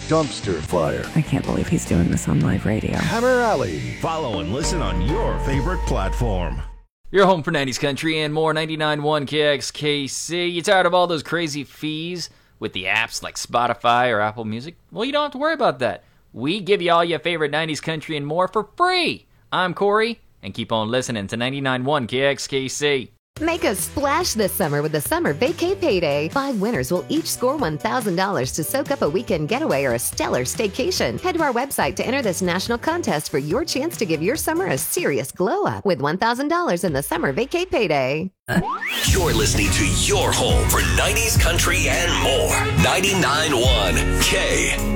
Dumpster Fire. I can't believe he's doing this on live radio. Hammer Alley. Follow and listen on your favorite platform. Your home for 90s country and more. 99.1 KXKC. You tired of all those crazy fees with the apps like Spotify or Apple Music? Well, you don't have to worry about that. We give you all your favorite 90s country and more for free. I'm Corey, and keep on listening to 99.1 KXKC. Make a splash this summer with the Summer Vacay Payday. 5 winners will each score $1,000 to soak up a weekend getaway or a stellar staycation. Head to our website to enter this national contest for your chance to give your summer a serious glow-up with $1,000 in the Summer Vacay Payday. You're listening to your home for 90s country and more. 99.1 K.